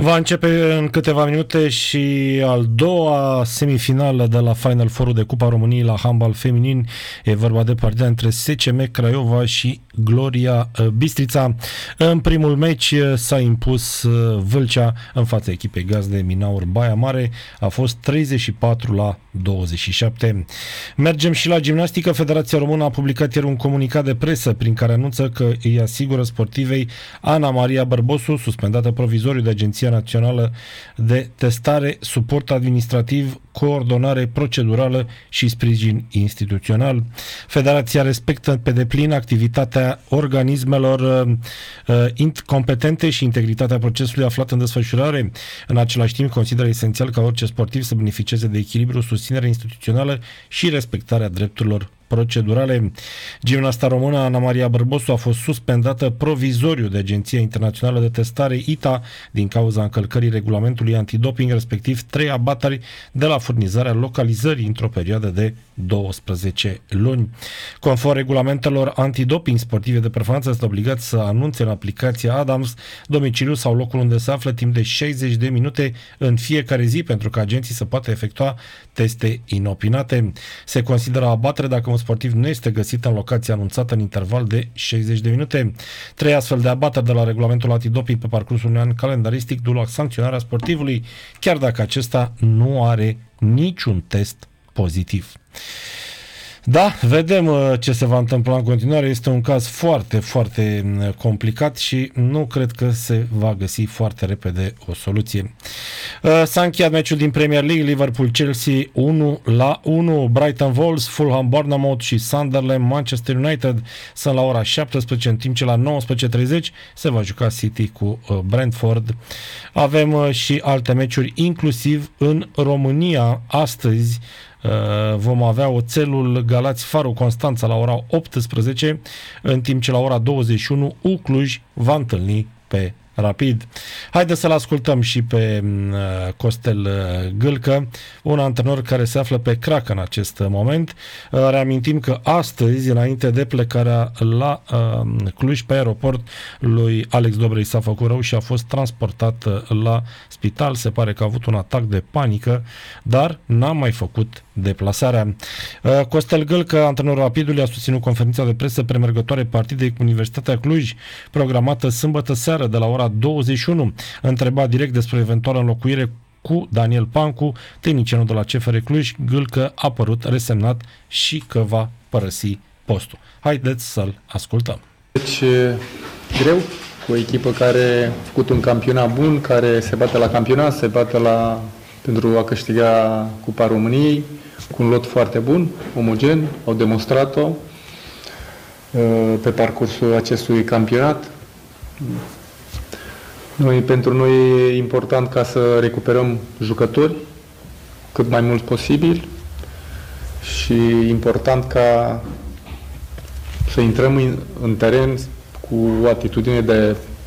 Va începe în câteva minute și al doua semifinală de la Final Four de Cupa României la handbal feminin. E vorba de partida între SCM Craiova și Gloria Bistrița. În primul meci s-a impus Vâlcea în fața echipei gazde Minaur Baia Mare. A fost 34-27. Mergem și la gimnastică. Federația Română a publicat ieri un comunicat de presă prin care anunță că îi asigură sportivei Ana Maria Bărbosu, suspendată provizoriu de Agenția Națională de Testare, suport administrativ, coordonare procedurală și sprijin instituțional. Federația respectă pe deplin activitatea organismelor competente și integritatea procesului aflat în desfășurare. În același timp, consideră esențial ca orice sportiv să beneficieze de echilibru, susținere instituțională și respectarea drepturilor procedurale. Gimnasta română Ana Maria Bărbosu a fost suspendată provizoriu de Agenția Internațională de Testare ITA din cauza încălcării regulamentului antidoping, respectiv 3 abateri de la furnizarea localizării într-o perioadă de 12 luni. Conform regulamentelor antidoping, sportive de performanță sunt obligați să anunțe în aplicația Adams domiciliul sau locul unde se află timp de 60 de minute în fiecare zi pentru că agenții să poată efectua teste inopinate. Se consideră abatere dacă un sportiv nu este găsit în locația anunțată în interval de 60 de minute. 3 astfel de abateri de la regulamentul antidoping pe parcursul unui an calendaristic duc la sancționarea sportivului, chiar dacă acesta nu are niciun test pozitiv. Da, vedem ce se va întâmpla în continuare. Este un caz foarte, foarte complicat și nu cred că se va găsi foarte repede o soluție. S-a încheiat meciul din Premier League, Liverpool-Chelsea 1-1, Brighton Wolves, Fulham Bournemouth și Sunderland Manchester United sunt la ora 17, în timp ce la 19:30 se va juca City cu Brentford. Avem și alte meciuri, inclusiv în România. Astăzi vom avea Oțelul Galați Faru Constanța la ora 18, în timp ce la ora 21 Ucluj va întâlni pe Rapid. Haideți să-l ascultăm și pe Costel Gâlcă, un antrenor care se află pe crack în acest moment. Reamintim că astăzi, înainte de plecarea la Cluj, pe aeroport, lui Alex Dobrei s-a făcut rău și a fost transportat la spital. Se pare că a avut un atac de panică, dar n-a mai făcut deplasarea. Costel Gâlcă, antrenorul Rapidului, a susținut conferința de presă premergătoare partidei cu Universitatea Cluj, programată sâmbătă seară de la ora 21. Întrebat direct despre eventuală înlocuire cu Daniel Pancu, tehnicianul de la CFR Cluj, Gâlcă a părut resemnat și că va părăsi postul. Haideți să-l ascultăm. Deci, greu, cu o echipă care a făcut un campionat bun, care se bate la campionat, se bate pentru a câștiga Cupa României, cu un lot foarte bun, omogen, au demonstrat-o pe parcursul acestui campionat. Pentru noi e important ca să recuperăm jucători cât mai mult posibil și important ca să intrăm în teren cu o atitudine de